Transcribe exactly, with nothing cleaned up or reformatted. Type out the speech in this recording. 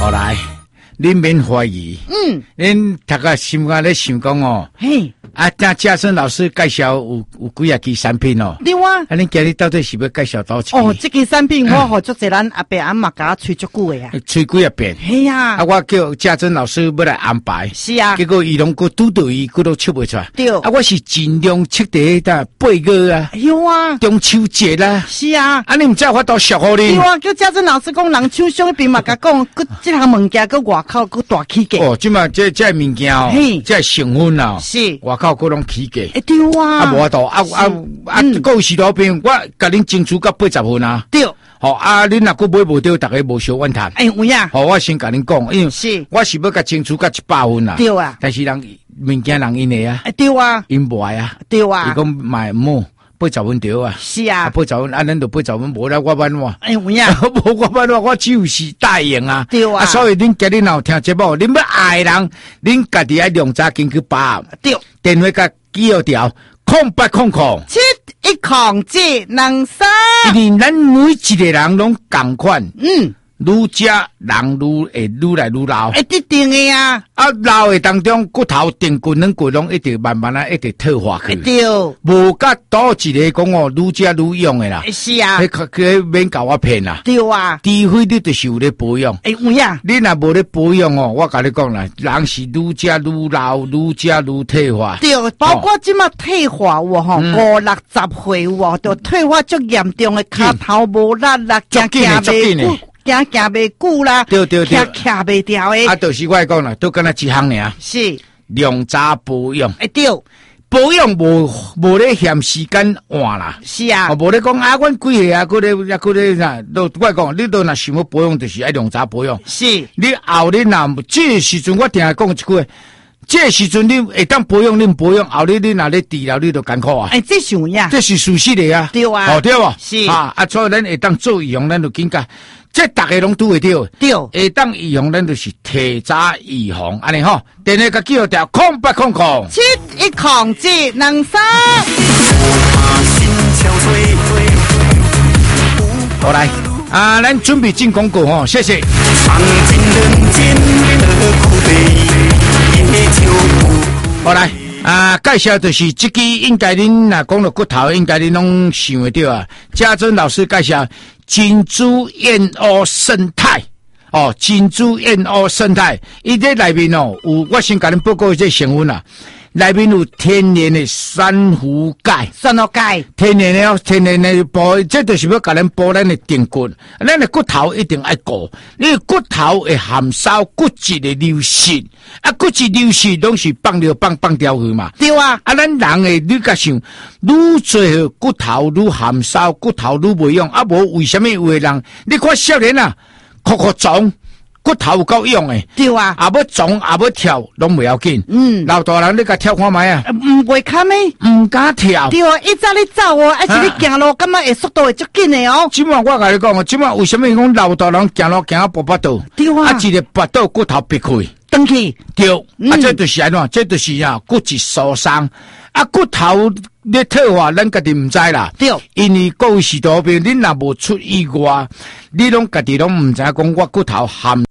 后来恁免怀疑， 嗯， 恁大家心肝咧想讲哦， 嘿， 啊，听嘉生老师介绍有有几啊支产品哦， 对啊， 啊，恁今日到底是要介绍多少？ 哦，这个产品我好足侪咱阿伯阿妈甲我吹足久的啊， 吹几啊遍， 嘿呀， 啊，我叫嘉生老师要来安排， 是啊， 结果伊拢个拄到伊，佢都出不出来， 对， 啊，我是尽量测得的八月啊， 有啊， 中秋节啦， 是啊， 啊，你唔知我到小互你， 对啊，叫家珍老师讲，人手上一边嘛甲讲，佮这项物件佮外口佮大起价， 哦，即嘛这这物件哦，这成分啊， 是， 外口佮拢起价， 哎对啊， 啊，无多，啊啊啊，够时多边，我甲恁争取到八十分啊， 对。 好、哦、啊！恁若个买无到，大家无小怨叹。 哎，有呀。 好、哦，我先甲恁讲，因为是我是要甲争取到一百分啊。 对啊。 但是人物件人因的啊。 哎，对啊。 因无爱啊。 对啊。 伊讲买冇八十分对啊。 是啊。 八十分，啊，咱就八十分，无啦，我办我。 哎，有呀。 无我办我，我只有是答应啊。 对啊。啊， 所以恁今日若有听节目，恁要爱人，恁家己爱量早进去把。 对。 电话甲记号条，空八空空。 七一空七两三。 因为咱每一个人拢共款。 嗯。 愈食人愈会愈来愈老， 一定的啊！ 啊，老的当中骨头顶骨软骨拢一直慢慢啊，一直退化去。 对， 无甲多一个讲哦，愈食愈用的啦。 是啊， 迄个免甲我骗啦。 对啊， 除非你就是有咧保养。 哎，有呀。 你若无咧保养哦，我甲你讲啦，人是愈食愈老，愈食愈退化。 对，包括即马退化有吼，五六十岁有就退化足严重的，骹头无力啦，行行袂久。行行袂久啦， 对对对， 徛徛袂掉诶。 啊，就是我讲啦，都干那一项尔。 是量早保养。 哎对， 保养无无咧嫌时间换啦。 是啊， 无咧讲啊，阮几岁啊，佮咧啊佮咧啥，都我讲，你都若想要保养，就是爱量早保养。 是， 你后日若这时阵，我定下讲一句。这时阵你会当保养，你保养后日你若咧治疗，你就艰苦啊！ 哎，这是有影， 这是事实的啊！ 对啊， 哦对吧？ 是啊啊，所以咱会当做预防，咱就紧甲，这大家拢拄会到。 对， 会当预防，咱就是提早预防，安尼吼。电话甲记号条空八空空七一空七两三。 好来啊，咱准备进广告吼，谢谢。好来啊，介绍就是这个，应该恁若讲到骨头，应该恁拢想会到啊。嘉珍老师介绍金珠燕鸥生态哦，金珠燕鸥生态，伊这内面哦有，我先甲恁报告一些成分啊。内面有天然的珊瑚钙， 珊瑚钙， 天然的天然的保，这就是要甲咱保咱的顶骨，咱的骨头一定爱顾，你骨头会含少骨质的流失，啊，骨质流失拢是放掉放放掉去嘛。 对啊， 啊，咱人诶，你甲想，愈做骨头愈含少，骨头愈袂用，啊，无为什么有的人，你看少年啊，哭哭肿。骨头有够用诶， 对啊， 啊要撞啊要跳拢袂要紧， 嗯， 老大人你甲跳看觅啊， 唔会看咩， 唔敢跳， 对啊，一早你走哦，而且你行路感觉会速度会足紧诶哦。 即马我甲你讲哦，即马为什么讲老大人行路行啊步步倒， 对啊， 啊一个步倒骨头别开， 登去， 对，啊这就是安怎，这就是啊骨质疏松。啊，骨头咧退化，咱家己唔知啦。 对， 因为各位许多病，恁若无出意外，你拢家己拢唔知讲我骨头含